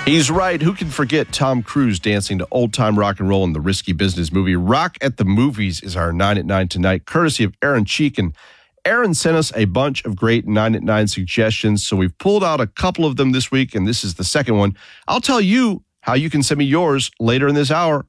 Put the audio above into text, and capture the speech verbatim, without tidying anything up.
He's right. Who can forget Tom Cruise dancing to old-time rock and roll in the Risky Business movie? Rock at the Movies is our nine at nine tonight, courtesy of Aaron Cheek. And Aaron sent us a bunch of great nine at nine suggestions, so we've pulled out a couple of them this week, and this is the second one. I'll tell you how you can send me yours later in this hour